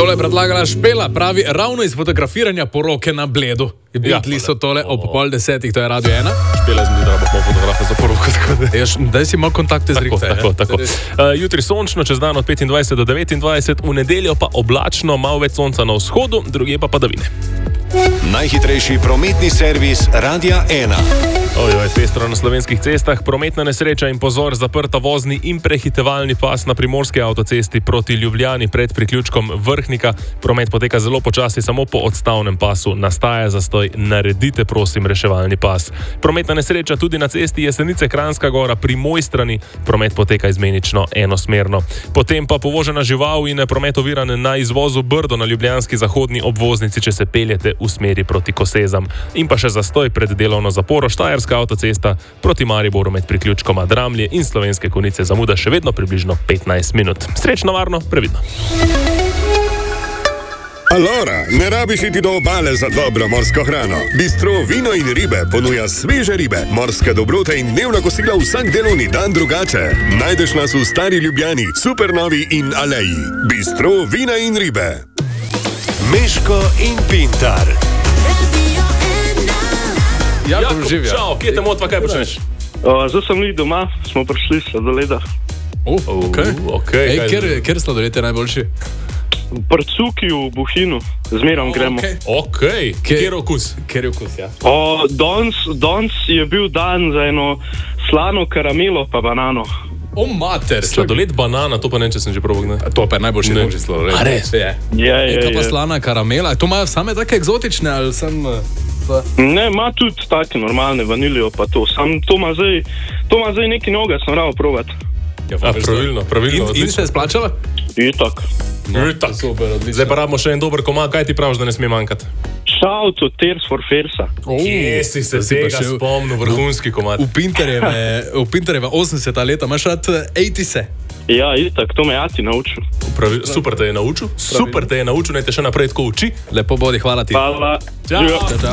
Tole je predlagala Špela, pravi ravno iz fotografiranja poroke na Bledu. Bili so tole ob 9:30, to je Radio 1. Špela zmi, da bomo fotografe za poroko. Daj si imel kontakte z Rikta. Tako. Jutri sončno, čez dan od 25 do 29, v nedeljo pa oblačno, malo več sonca na vzhodu, drugje pa padavine. Najhitrejši prometni servis Radia 1. Ojoj, pestro na slovenskih cestah, prometna nesreča in pozor, zaprta vozni in prehitevalni pas na primorski avtocesti proti Ljubljani pred priključkom Vrhnika. Promet poteka zelo počasi, samo po odstavnem pasu. Nastaja zastoj, naredite prosim reševalni pas. Prometna nesreča tudi na cesti Jesenice-Kranjska Gora pri Mojstrani. Promet poteka izmenično enosmerno. Potem pa povožena žival in promet oviran na izvozu Brdo na ljubljanski zahodni obvoznici, če se peljete v smeri proti Kosezam. In pa še zastoj pred delovno zaporo Štajerska avtocesta proti Mariboru med priključkoma Dramlje in Slovenske Konjice zamuda še vedno približno 15 minut. Srečno, varno, previdno. Alora, ne rabiš iti do obale za dobro morsko hrano. Bistro Vino in ribe ponuja sveže ribe, morske dobrote in dnevna kosila vsak delovni dan drugače. Najdeš nas v Stari Ljubljani, Supernovi in Aleji. Bistro Vina in ribe. Meško in Pintar. Jakub, čau, kje te motva, kaj počneš? Zdaj sem li doma, smo prišli s sladoleda. Kjer sladoled je najboljši? Prcuki v Buhinu, zmerom gremo. Kjer okus? Ja. Danes je bil dan za eno slano karamelo pa banano. O mater! Sladoled banana, to pa ne, če sem že probal. To pa je najboljši možni sladoled. A res? Je. Kaj pa slana karamela? To imajo same take eksotične ali sem... Ne, ima tudi take normalne vanilijo pa to. Sam to ima zdaj neki noga, sem rado probati. Pravilno. In se je splačala? Itak. Super, odlično. Zdaj pa rabimo še en dober komad, kaj ti praviš, da ne sme manjkati? Shout to Tears for Fears. Kje si se tega spomnil, vrhunski komad? V Pintarjeva 80. leta, imaš rad 80-se? Ja, itak, to me Ati naučil. Super te je naučil? Super te je naučil, naj te še naprej tako uči. Lepo bodi, hvala ti. Hvala. Čau.